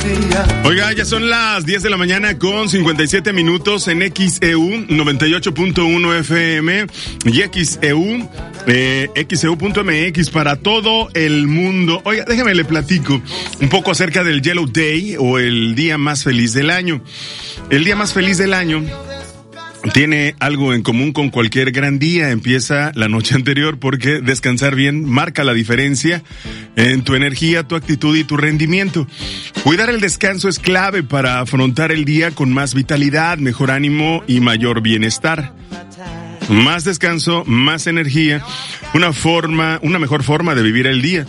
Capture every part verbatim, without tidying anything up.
Oiga, ya son las diez de la mañana con cincuenta y siete minutos en X E U noventa y ocho punto uno F M y X E U, eh, X E U punto M X para todo el mundo. Oiga, déjeme le platico un poco acerca del Yellow Day o el día más feliz del año. El día más feliz del año tiene algo en común con cualquier gran día. Empieza la noche anterior porque descansar bien marca la diferencia en tu energía, tu actitud y tu rendimiento. Cuidar el descanso es clave para afrontar el día con más vitalidad, mejor ánimo y mayor bienestar. Más descanso, más energía, una forma, una mejor forma de vivir el día.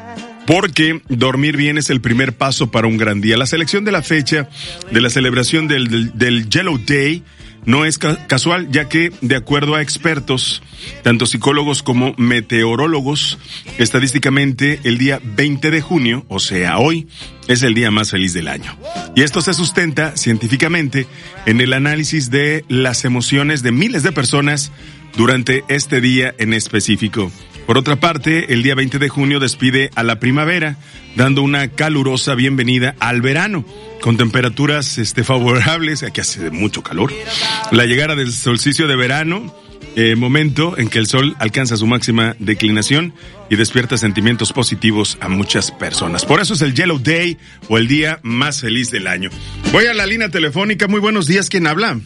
Porque dormir bien es el primer paso para un gran día. La selección de la fecha de la celebración del, del, del Yellow Day no es ca- casual, ya que, de acuerdo a expertos, tanto psicólogos como meteorólogos, estadísticamente el día veinte de junio, o sea, hoy, es el día más feliz del año. Y esto se sustenta científicamente en el análisis de las emociones de miles de personas durante este día en específico. Por otra parte, el día veinte de junio despide a la primavera, dando una calurosa bienvenida al verano, con temperaturas este, favorables, aquí hace mucho calor. La llegada del solsticio de verano, eh, momento en que el sol alcanza su máxima declinación y despierta sentimientos positivos a muchas personas. Por eso es el Yellow Day o el día más feliz del año. Voy a la línea telefónica. Muy buenos días. ¿Quién habla?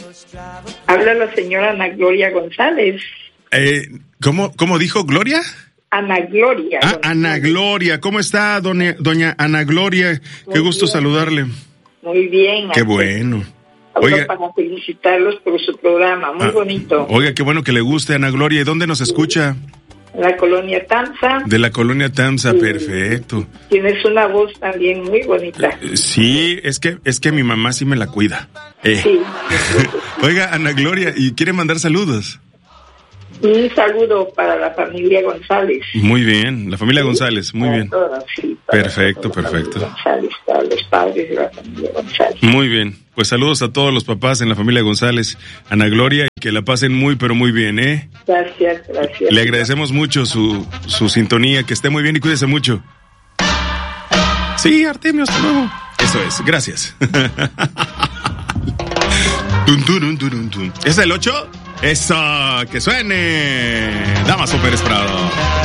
Habla la señora Ana Gloria González. Eh, ¿cómo, ¿Cómo dijo Gloria? Ana Gloria. Ah, Ana Gloria. ¿Cómo está, doña, doña Ana Gloria? Muy Qué gusto bien. Saludarle. Muy bien. Qué bueno. Oiga, para felicitarlos por su programa, muy ah, bonito. Oiga, qué bueno que le guste, Ana Gloria. ¿Y dónde nos escucha? La colonia Tamsa. De la colonia Tamsa, sí. Perfecto. Tienes una voz también muy bonita. Sí, es que es que mi mamá sí me la cuida. Eh. Sí. Oiga, Ana Gloria, ¿y quiere mandar saludos? Un saludo para la familia González. Muy bien, la familia ¿Sí? González, muy para bien. Todas, sí, para perfecto, perfecto. González, para los padres de la familia González. Muy bien, pues saludos a todos los papás en la familia González, Ana Gloria, y que la pasen muy, pero muy bien, ¿eh? Gracias, gracias. Le agradecemos mucho su, su sintonía, que esté muy bien y cuídese mucho. Sí, Artemio, hasta luego. Eso es, gracias. Tun, tun, tun, tun. ¿Es el ocho? Eso, que suene. Damaso Pérez Prado.